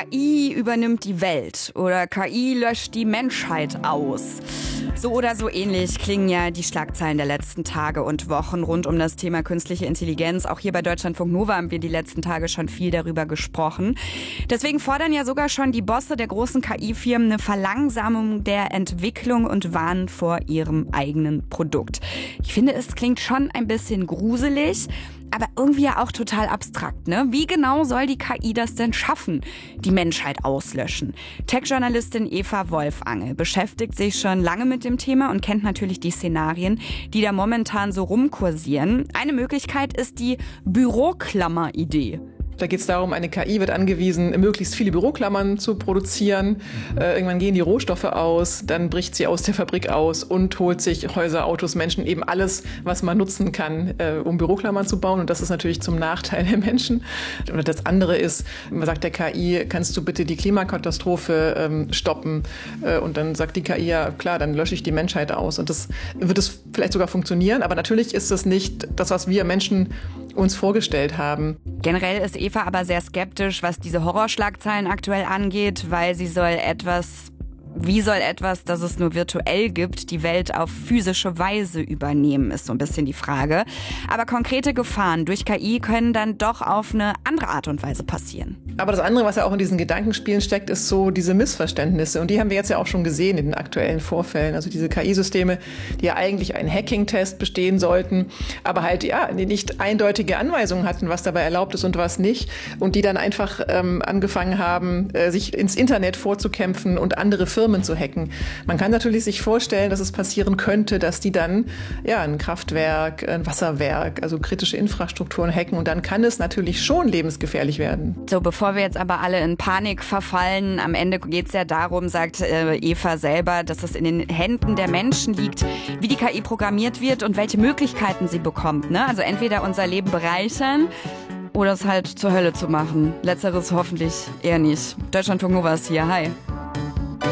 KI übernimmt die Welt oder KI löscht die Menschheit aus. So oder so ähnlich klingen ja die Schlagzeilen der letzten Tage und Wochen rund um das Thema künstliche Intelligenz. Auch hier bei Deutschlandfunk Nova haben wir die letzten Tage schon viel darüber gesprochen. Deswegen fordern ja sogar schon die Bosse der großen KI-Firmen eine Verlangsamung der Entwicklung und warnen vor ihrem eigenen Produkt. Ich finde, es klingt schon ein bisschen gruselig, aber irgendwie ja auch total abstrakt, ne? Wie genau soll die KI das denn schaffen, die Menschheit auslöschen? Tech-Journalistin Eva Wolfangel beschäftigt sich schon lange mit dem Thema und kennt natürlich die Szenarien, die da momentan so rumkursieren. Eine Möglichkeit ist die Büroklammer-Idee. Da geht es darum, eine KI wird angewiesen, möglichst viele Büroklammern zu produzieren. Irgendwann gehen die Rohstoffe aus, dann bricht sie aus der Fabrik aus und holt sich Häuser, Autos, Menschen, eben alles, was man nutzen kann, um Büroklammern zu bauen. Und das ist natürlich zum Nachteil der Menschen. Und das andere ist, man sagt der KI, kannst du bitte die Klimakatastrophe stoppen? Und dann sagt die KI, ja klar, dann lösche ich die Menschheit aus. Und das wird es vielleicht sogar funktionieren. Aber natürlich ist es nicht das, was wir Menschen uns vorgestellt haben. Generell ist Eva aber sehr skeptisch, was diese Horrorschlagzeilen aktuell angeht, weil wie soll etwas, das es nur virtuell gibt, die Welt auf physische Weise übernehmen, ist so ein bisschen die Frage. Aber konkrete Gefahren durch KI können dann doch auf eine andere Art und Weise passieren. Aber das andere, was ja auch in diesen Gedankenspielen steckt, ist so diese Missverständnisse. Und die haben wir jetzt ja auch schon gesehen in den aktuellen Vorfällen. Also diese KI-Systeme, die ja eigentlich einen Hacking-Test bestehen sollten, aber halt die nicht eindeutige Anweisungen hatten, was dabei erlaubt ist und was nicht. Und die dann einfach angefangen haben, sich ins Internet vorzukämpfen und andere Firmen zu hacken. Man kann natürlich sich vorstellen, dass es passieren könnte, dass die dann ein Kraftwerk, ein Wasserwerk, also kritische Infrastrukturen hacken. Und dann kann es natürlich schon lebensgefährlich werden. So, bevor wir jetzt aber alle in Panik verfallen, am Ende geht es ja darum, sagt Eva selber, dass es in den Händen der Menschen liegt, wie die KI programmiert wird und welche Möglichkeiten sie bekommt. Ne? Also entweder unser Leben bereichern oder es halt zur Hölle zu machen. Letzteres hoffentlich eher nicht. Deutschlandfunk Nova ist hier. Hi.